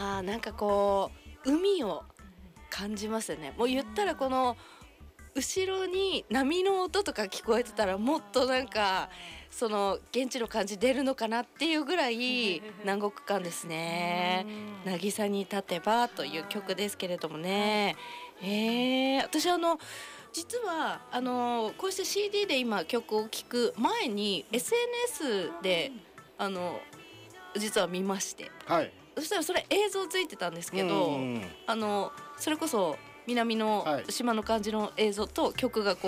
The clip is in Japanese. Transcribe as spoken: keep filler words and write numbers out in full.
あーなんかこう海を感じますよね。もう言ったらこの後ろに波の音とか聞こえてたらもっとなんかその現地の感じ出るのかなっていうぐらい南国感ですね。渚に立てばという曲ですけれどもね、はい、えー、私あの実はあのこうして シーディー で今曲を聴く前に エスエヌエス であの実は見まして、はい、そしたらそれ映像ついてたんですけど、あのそれこそ南の島の感じの映像と曲がこ